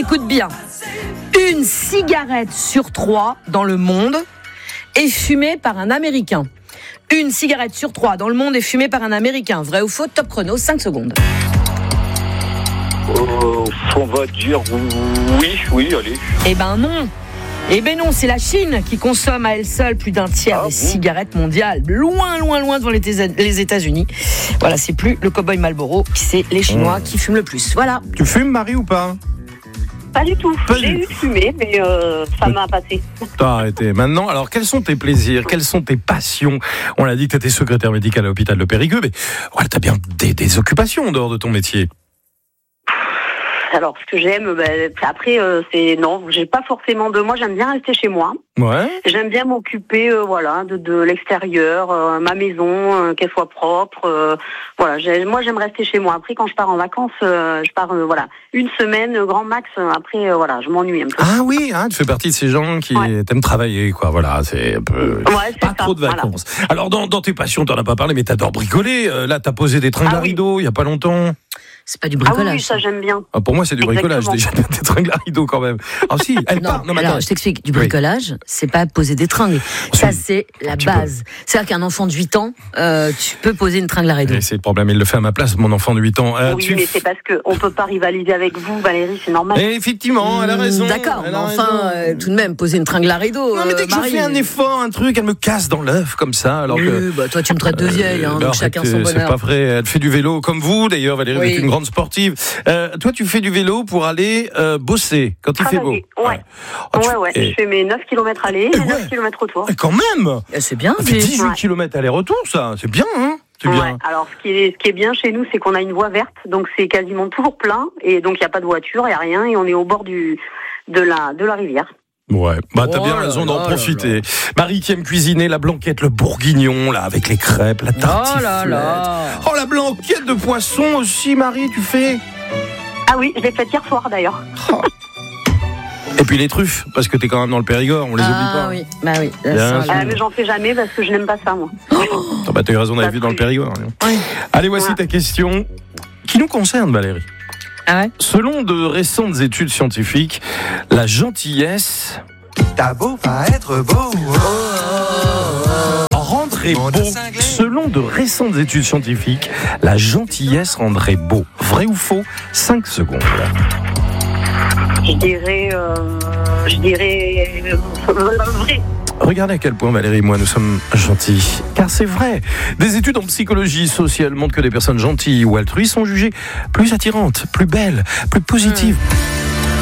écoute bien. 1 cigarette sur 3 dans le monde est fumée par un Américain. 1 cigarette sur 3 dans le monde est fumée par un Américain. Vrai ou faux? Top chrono, 5 secondes. On va dire oui, allez. Eh ben non, c'est la Chine qui consomme à elle seule plus d'un tiers des cigarettes mondiales. Loin devant les États-Unis. Voilà, c'est plus le cow-boy Marlboro, c'est les Chinois qui fument le plus. Voilà. Tu fumes, Marie, ou pas? Pas du tout. J'ai eu de fumer, mais ça m'a passé. T'as arrêté. Maintenant, alors, quels sont tes plaisirs? Quelles sont tes passions? On l'a dit que tu étais secrétaire médicale à l'hôpital de Périgueux, mais voilà, t'as bien des occupations en dehors de ton métier. Alors, ce que j'aime, après, c'est non, j'ai pas forcément de. Moi, j'aime bien rester chez moi. Ouais. J'aime bien m'occuper, de l'extérieur, ma maison, qu'elle soit propre. Moi, j'aime rester chez moi. Après, quand je pars en vacances, je pars, une semaine, grand max. Après, je m'ennuie un peu. Ah oui, tu fais partie de ces gens qui t'aiment travailler, quoi. Voilà, c'est un peu c'est pas ça, trop de vacances. Voilà. Alors, dans tes passions, t'en as pas parlé, mais t'adores bricoler. Là, t'as posé des tringles à rideaux il y a pas longtemps. C'est pas du bricolage. Ah oui, ça j'aime bien. Ah, pour moi, c'est du bricolage, déjà, des tringles à rideaux quand même. Ah si, Alors, je t'explique, du bricolage, c'est pas poser des tringles. Ça, c'est la base. C'est-à-dire qu'un enfant de 8 ans, tu peux poser une tringle à rideau. C'est le problème, il le fait à ma place, mon enfant de 8 ans. Oui, mais c'est parce qu'on peut pas rivaliser avec vous, Valérie, c'est normal. Et effectivement, elle a raison. D'accord, mais enfin, tout de même, poser une tringle à rideau. Non, mais dès que Marie, je fais un effort, un truc, elle me casse dans l'œuf comme ça. Alors que, toi, tu me traites de vieille, donc chacun son bonheur. C'est pas vrai, elle fait du vélo comme vous, d'ailleurs, Valérie, vous êtes une grande sportive. Toi, tu fais du vélo pour aller bosser quand il fait beau. Ouais. Je fais mes 9 km aller et 9 km retour. Quand même. C'est bien. Ça fait 18 km aller-retour, ça. C'est bien, hein. C'est bien. Alors, ce qui est bien chez nous, c'est qu'on a une voie verte, donc c'est quasiment toujours plein, et donc il n'y a pas de voiture, il n'y a rien, et on est au bord de la rivière. Ouais, t'as bien raison d'en profiter. Marie qui aime cuisiner la blanquette, le bourguignon, là, avec les crêpes, la tartiflette. Oh, la blanquette de poisson aussi, Marie, tu fais? Ah oui, je l'ai faite hier soir, d'ailleurs. Et puis les truffes, parce que t'es quand même dans le Périgord, on les oublie pas. Oui. Mais j'en fais jamais parce que je n'aime pas ça, moi. T'as eu raison d'aller vivre dans le Périgord. Oui. Allez, voici ta question qui nous concerne, Valérie. Ah ouais? Selon de récentes études scientifiques, la gentillesse... T'as beau pas être beau, rendrait beau. Selon de récentes études scientifiques, la gentillesse rendrait beau. Vrai ou faux? 5 secondes. Je dirais vrai. Regardez à quel point Valérie et moi nous sommes gentils. Car c'est vrai. Des études en psychologie sociale montrent que des personnes gentilles ou altruistes sont jugées plus attirantes, plus belles, plus positives.